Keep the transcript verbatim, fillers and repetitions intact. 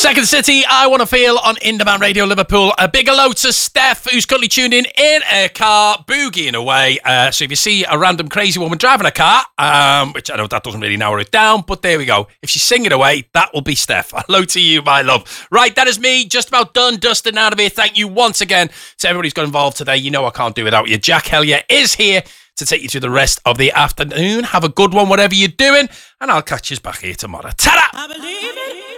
Second City, I Want to Feel on Indie Radio Liverpool. A big hello to Steph, who's currently tuned in in a car, boogieing away. Uh, so if you see a random crazy woman driving a car, um, which I know that doesn't really narrow it down, but there we go. If she's singing away, that will be Steph. Hello to you, my love. Right, that is me, just about done, dusted out of here. Thank you once again to everybody who's got involved today. You know I can't do without you. Jack Hellier is here to take you through the rest of the afternoon. Have a good one, whatever you're doing, and I'll catch you back here tomorrow. Ta-da! I believe it.